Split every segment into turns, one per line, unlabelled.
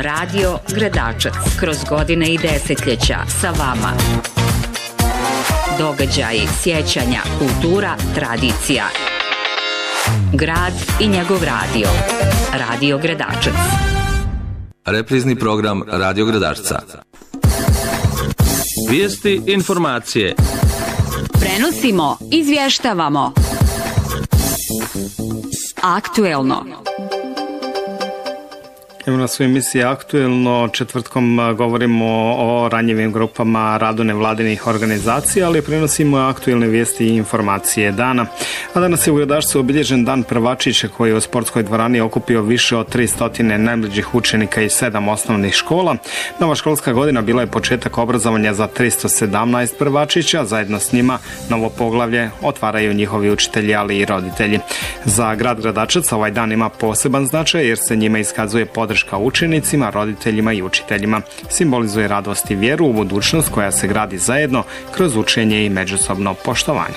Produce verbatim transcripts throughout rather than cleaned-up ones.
Radio Gradačac. Kroz godine i desetljeća sa vama. Događaji, sjećanja, kultura, tradicija. Grad i njegov radio. Radio Gradačac.
Reprizni program Radio Gradačca.
Vijesti, informacije.
Prenosimo, izvještavamo. Aktuelno.
Evo nas u emisiji Aktuelno. Četvrtkom govorimo o ranjivim grupama radu nevladinih organizacija, ali prenosimo aktuelne vijesti i informacije dana. A danas je u Gradačcu obilježen dan prvačića koji je u sportskoj dvorani okupio više od tristo najmlađih učenika iz sedam osnovnih škola. Nova školska godina bila je početak obrazovanja za tristo sedamnaest prvačića. Zajedno s njima novo poglavlje otvaraju njihovi učitelji, ali i roditelji. Za grad Gradačac ovaj dan ima poseban značaj jer se njima iskazuje podrška učenicima, roditeljima i učiteljima. Simbolizuje radost i vjeru u budućnost koja se gradi zajedno kroz učenje i međusobno poštovanje.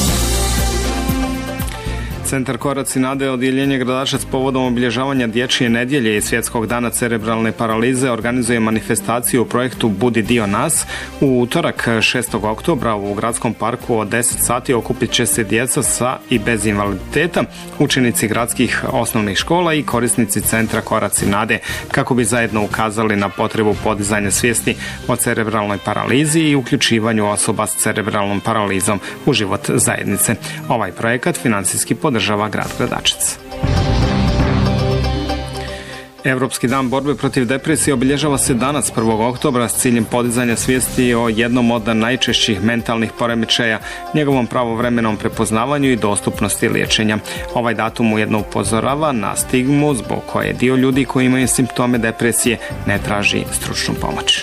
Centar Koraci nade odjeljenje Gradačac povodom obilježavanja dječje nedjelje i svjetskog dana cerebralne paralize organizuje manifestaciju u projektu Budi dio nas. U utorak šestog oktobra u gradskom parku od deset sati okupit će se djeca sa i bez invaliditeta, učenici gradskih osnovnih škola i korisnici Centra Koraci nade kako bi zajedno ukazali na potrebu podizanja svijesti o cerebralnoj paralizi i uključivanju osoba s cerebralnom paralizom u život zajednice. Ovaj projekat financijski podržava država grad Gradačac. Europski dan borbe protiv depresije obilježava se danas prvog oktobra s ciljem podizanja svijesti o jednom od najčešćih mentalnih poremećaja, njegovom pravovremenom prepoznavanju i dostupnosti liječenja. Ovaj datum ujedno upozorava na stigmu zbog koje dio ljudi koji imaju simptome depresije ne traži stručnu pomoć.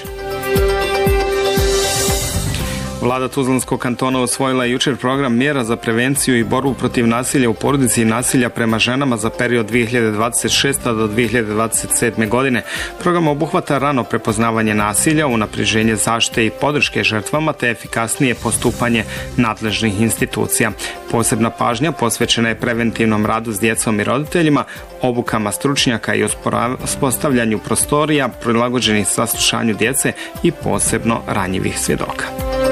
Vlada Tuzlanskog kantona usvojila je jučer program mjera za prevenciju i borbu protiv nasilja u porodici i nasilja prema ženama za period dvije hiljade dvadeset šeste. do dvije hiljade dvadeset sedme. godine. Program obuhvata rano prepoznavanje nasilja, unapređenje zaštite i podrške žrtvama te efikasnije postupanje nadležnih institucija. Posebna pažnja posvećena je preventivnom radu s djecom i roditeljima, obukama stručnjaka i uspostavljanju prostorija prilagođenih saslušanju djece i posebno ranjivih svjedoka.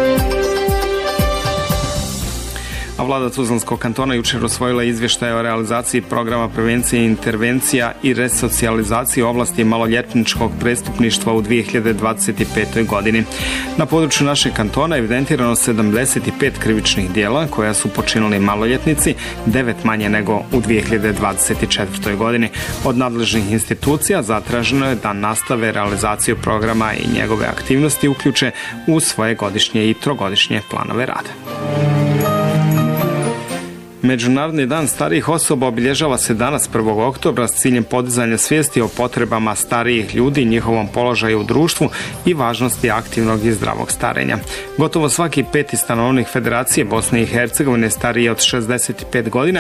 A vlada Tuzlanskog kantona jučer usvojila izvještaj o realizaciji programa prevencije, intervencija i resocijalizacije u oblasti maloljetničkog prestupništva u dvije hiljade dvadeset pete. godini. Na području našeg kantona evidentirano sedamdeset pet krivičnih djela koja su počinili maloljetnici, devet manje nego u dvije hiljade dvadeset četvrtoj. godini. Od nadležnih institucija zatraženo je da nastave realizaciju programa i njegove aktivnosti uključe u svoje godišnje i trogodišnje planove rada. Međunarodni dan starijih osoba obilježava se danas prvog oktobra s ciljem podizanja svijesti o potrebama starijih ljudi, njihovom položaju u društvu i važnosti aktivnog i zdravog starenja. Gotovo svaki peti stanovnik Federacije Bosne i Hercegovine stariji od šezdeset pet godina